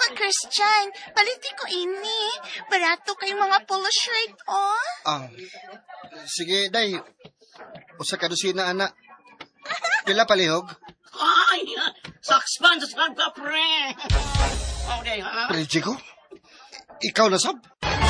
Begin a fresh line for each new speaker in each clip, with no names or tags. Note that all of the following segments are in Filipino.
Christian, paliti ko ini. Barato kay mga polo shirt, oh.
Sige, day. Usa ka dosina, anak. Pila palihog?
Ay, sakspan ka, pre. Okay, ha?
Pre, Chico? Ikaw na sab?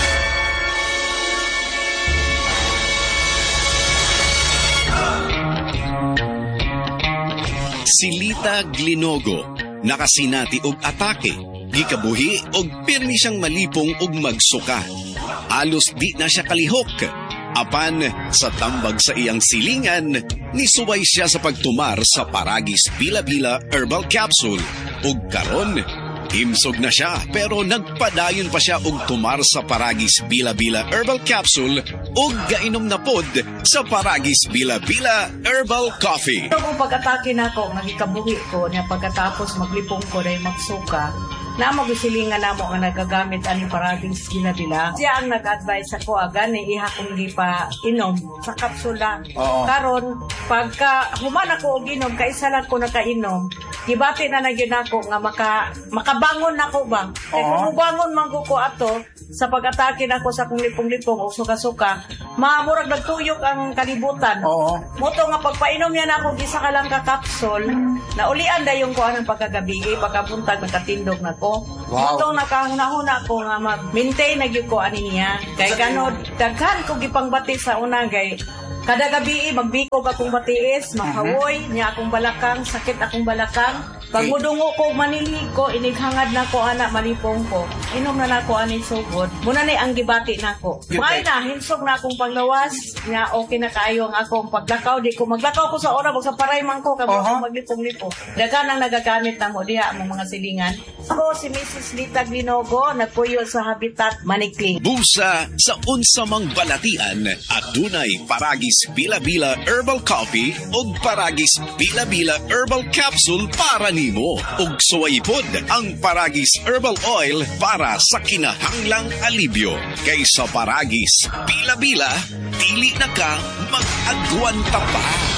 Si Lita Glinogo, nakasinati og atake, gikabuhi og pirmi siyang malipong og magsuka. Alos di na siya kalihok. Apan, sa tambag sa iyang silingan, nisuway siya sa pagtumar sa Paragis Bila-Bila Herbal Capsule. Ug karon, himsog na siya pero nagpadayon pa siya og tumar sa Paragis Bila-Bila Herbal Capsule ug gainom na pod sa Paragis Bila-Bila Herbal Coffee.
Ito kung pag-atake na ako, nagikabuhi ko, niya pagkatapos maglipong ko na magsuka, na magsilingan na mo nga nagagamit ani Paragis Bila-Bila. Siya ang nag-advise ako, gani iha kong di pa inom sa kapsula. Karon, pagka human ako og inom, kaisa lang ko nakainom, gibati na nagyun ako nga makabangon na ko ba? Kaya kung bangon man ko ato, sa pag-atake na ako sa kong lipong-lipong o suka-suka, mamurag nagtuyok ang kalibutan. Moto nga pagpainom niya na ako, isa ka lang ka-capsule, na ulian da yung kuha ng pagkagabi, pagkabuntag, nakatindog na ko. Moto nakahuna ko nga mag-maintain na yung kuha niya. Kaya gano'n, daghan ko gipangbati sa una, gay. Kada gabi, magbikog akong batiis, makawoy, niya akong balakang, sakit akong balakang. Pag mudungo ko, manili ko, inighangad na ko, anak, malipong ko. Inom na ko, anin sugod. Muna na ang gibati na ko. May na, hinsog na akong panglawas, nga okay na kayo ang akong paglakaw. Di ko maglakaw ko sa oras, sa parayman ko, kamo akong maglipong-lipo. Dagan ang nagagamit na mo, diha ang mga silingan. Ako, si Mrs. Lita Glinogo, nagpuyo sa Habitat Manikling.
Busa sa unsamang balatian at dunay Paragis Bila-Bila Herbal Coffee ug Paragis Bila-Bila Herbal Capsule para nimo. Ug suwaypod ang Paragis Herbal Oil para sa kinahanglang alibyo. Kaysa Paragis Bila-Bila, dili na ka mag-agwanta pa.